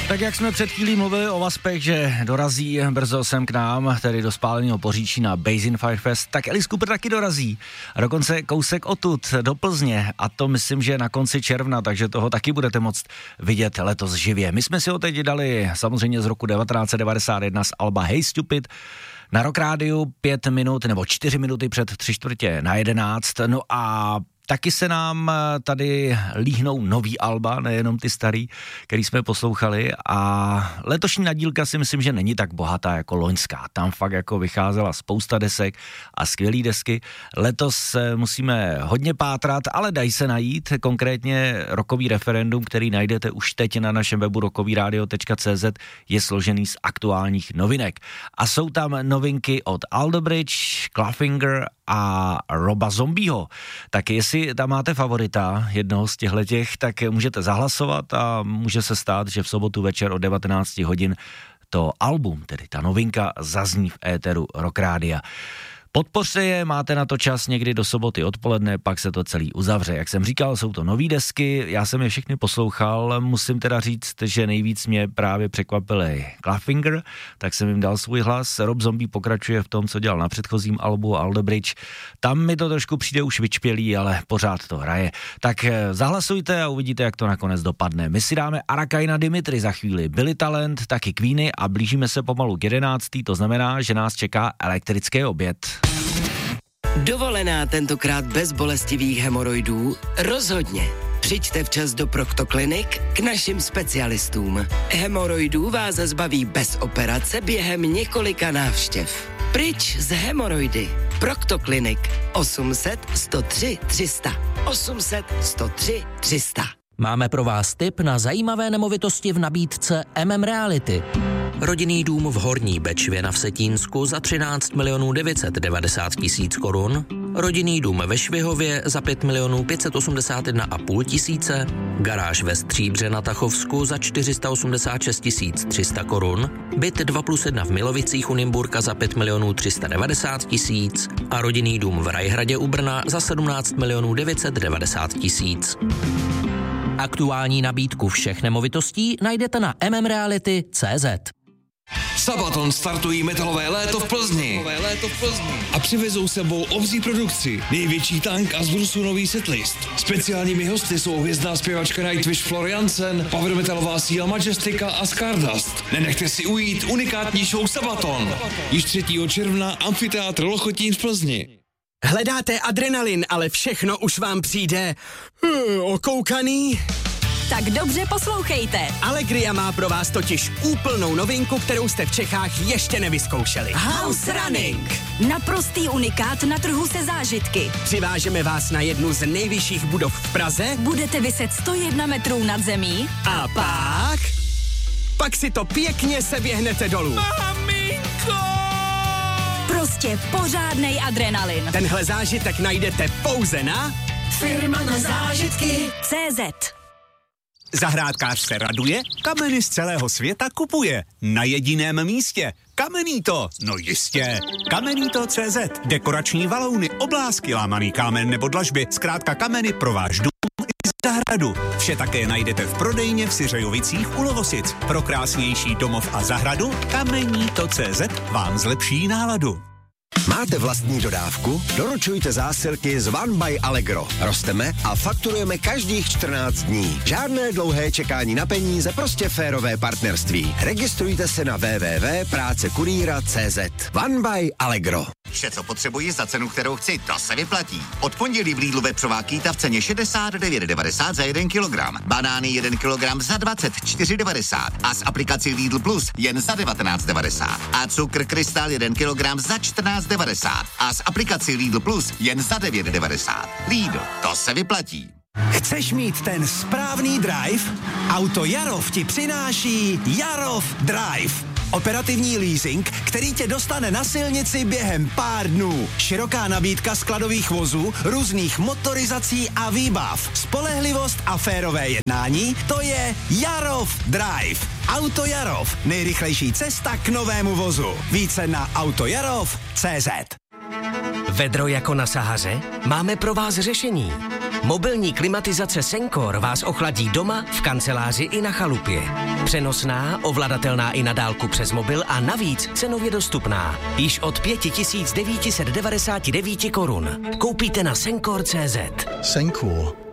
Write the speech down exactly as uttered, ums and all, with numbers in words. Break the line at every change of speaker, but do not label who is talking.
Tak jak jsme před chvílí mluvili o Vaspech, že dorazí brzo sem k nám, tedy do spáleného Poříčí na Basin Firefest, tak Alice Cooper taky dorazí. A dokonce kousek odtud do Plzně, a to myslím, že na konci června, takže toho taky budete moct vidět letos živě. My jsme si ho teď dali samozřejmě z roku devatenáct set devadesát jedna z alba Hey Stupid na Rock Rádiu pět minut nebo čtyři minuty před tři čtvrtě na jedenáct. No a taky se nám tady líhnou nový alba, nejenom ty starý, který jsme poslouchali, a letošní nadílka si myslím, že není tak bohatá jako loňská. Tam fakt jako vycházela spousta desek a skvělý desky. Letos musíme hodně pátrat, ale dají se najít, konkrétně Rockový referendum, který najdete už teď na našem webu rockovyradio tečka cé zet, je složený z aktuálních novinek. A jsou tam novinky od Aldo Bridge, Clawfinger a Roba Zombieho. Tak jestli tam máte favorita jednoho z těchhletěch, tak můžete zahlasovat a může se stát, že v sobotu večer od devatenáct hodin to album, tedy ta novinka, zazní v éteru Rock Rádia. Podpořte je, máte na to čas někdy do soboty odpoledne, pak se to celý uzavře. Jak jsem říkal, jsou to nový desky, já jsem je všechny poslouchal, musím teda říct, že nejvíc mě právě překvapili Clawfinger, tak jsem jim dal svůj hlas. Rob Zombie pokračuje v tom, co dělal na předchozím albu Aldo Bridge. Tam mi to trošku přijde už vyčpělý, ale pořád to hraje. Tak zahlasujte a uvidíte, jak to nakonec dopadne. My si dáme Arakaina Dimitri za chvíli, Billy Talent, taky Queeny a blížíme se pomalu k jedenáctý, to znamená, že nás čeká elektrický oběd.
Dovolená tentokrát bez bolestivých hemoroidů? Rozhodně. Přijďte včas do Proktoklinik k našim specialistům. Hemoroidů vás zbaví bez operace během několika návštěv. Pryč z hemoroidy. Proktoklinik osm set, sto tři, tři sta. osm set, sto tři, tři sta.
Máme pro vás tip na zajímavé nemovitosti v nabídce M M Reality. Rodinný dům v Horní Bečvě na Vsetínsku za třináct milionů devět set devadesát tisíc korun, rodinný dům ve Švihově za pět milionů pět set osmdesát jedna a půl tisíce, garáž ve Stříbře na Tachovsku za čtyři sta osmdesát šest tisíc tři sta korun, byt dva plus jedna v Milovicích u Nymburka za pět milionů tři sta devadesát tisíc a rodinný dům v Rajhradě u Brna za sedmnáct milionů devět set devadesát tisíc. Aktuální nabídku všech nemovitostí najdete na m m reality tečka cé zet.
Sabaton startují metalové léto v Plzni. léto v Plzni. A přivezou sebou obří produkci, největší tank a z Brusu nový setlist. Speciálními hosty jsou hvězdná zpěvačka Nightwish Floriansen, power metalová síla Majestica a Stardust. Nenechte si ujít unikátní show Sabaton. Již třetího června Amfiteátr Lochotín v Plzni.
Hledáte adrenalin, ale všechno už vám přijde uh, okoukaný?
Tak dobře poslouchejte.
Allegria má pro vás totiž úplnou novinku, kterou jste v Čechách ještě nevyzkoušeli.
House Running. Naprostý unikát na trhu se zážitky.
Přivážeme vás na jednu z nejvyšších budov v Praze.
Budete viset sto jedna metrů nad zemí.
A pak... Pak si to pěkně seběhnete dolů.
Maminko! Prostě pořádnej adrenalin.
Tenhle zážitek najdete pouze na
Firma na zážitky tečka cé zet.
Zahrádkář se raduje, kameny z celého světa kupuje. Na jediném místě. Kamenito, no jistě. Kamenito tečka cé zet. Dekorační valouny, oblásky, lámaný kámen nebo dlažby. Zkrátka kameny pro váš dům i zahradu. Vše také najdete v prodejně v Syřejovicích u Lovosic. Pro krásnější domov a zahradu Kamenito tečka cé zet vám zlepší náladu.
Máte vlastní dodávku? Doručujte zásilky z One by Allegro. Rosteme a fakturujeme každých čtrnáct dní. Žádné dlouhé čekání na peníze, prostě férové partnerství. Registrujte se na w w w tečka práce kurýra tečka cé zet. One by Allegro.
Vše, co potřebuji za cenu, kterou chci, to se vyplatí. Od pondělí v Lidlu vepřová kýta v ceně šedesát devět devadesát za jeden kilogram. Banány jeden kilogram za dvacet čtyři devadesát. A s aplikací Lidl Plus jen za devatenáct devadesát. A cukr Krystal jeden kilogram za čtrnáct devadesát. A s aplikací Lidl Plus jen za devět devadesát. Lidl, to se vyplatí.
Chceš mít ten správný drive? Auto Jarov ti přináší Jarov Drive. Operativní leasing, který tě dostane na silnici během pár dnů. Široká nabídka skladových vozů, různých motorizací a výbav. Spolehlivost a férové jednání, to je Jarov Drive. Auto Jarov, nejrychlejší cesta k novému vozu. Více na autojarov tečka cé zet.
Vedro jako na Sahaře? Máme pro vás řešení. Mobilní klimatizace Sencor vás ochladí doma, v kanceláři i na chalupě. Přenosná, ovladatelná i na dálku přes mobil a navíc cenově dostupná. Již od pět tisíc devět set devadesát devět korun. Koupíte na Sencor tečka cé zet.
Sencor.